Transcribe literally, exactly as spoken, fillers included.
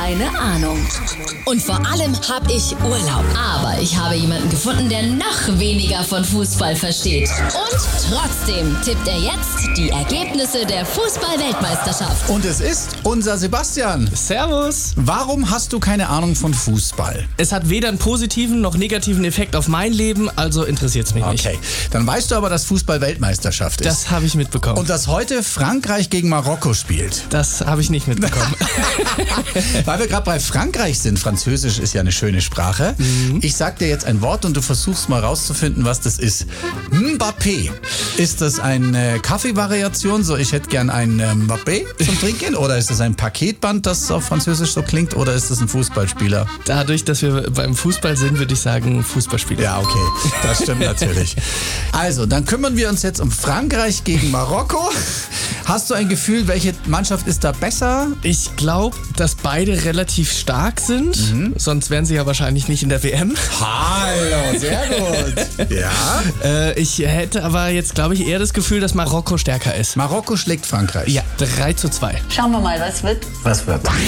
keine Ahnung. Und vor allem habe ich Urlaub. Aber ich habe jemanden gefunden, der noch weniger von Fußball versteht. Und trotzdem tippt er jetzt die Ergebnisse der Fußball-Weltmeisterschaft. Und es ist unser Sebastian. Servus. Warum hast du keine Ahnung von Fußball? Es hat weder einen positiven noch negativen Effekt auf mein Leben, also interessiert es mich nicht. Okay, dann weißt du aber, dass Fußball Weltmeisterschaft ist. Das habe ich mitbekommen. Und dass heute Frankreich gegen Marokko spielt. Das habe ich nicht mitbekommen. Weil wir gerade bei Frankreich sind, Französisch ist ja eine schöne Sprache. Mhm. Ich sag dir jetzt ein Wort und du versuchst mal rauszufinden, was das ist. Mbappé. Ist das eine Kaffeevariation? So, ich hätte gern ein äh, Mbappé zum Trinken? Oder ist das ein Paketband, das auf Französisch so klingt? Oder ist das ein Fußballspieler? Dadurch, dass wir beim Fußball sind, würde ich sagen Fußballspieler. Ja, okay. Das stimmt natürlich. Also, dann kümmern wir uns jetzt um Frankreich gegen Marokko. Hast du ein Gefühl, welche Mannschaft ist da besser? Ich glaube, dass beide relativ stark sind. Mhm. Sonst wären sie ja wahrscheinlich nicht in der W M. Hallo, sehr gut. Ja. Äh, ich hätte aber jetzt, glaube ich, eher das Gefühl, dass Marokko stärker ist. Marokko schlägt Frankreich. Ja, drei zu zwei. Schauen wir mal, was wird. Was wird?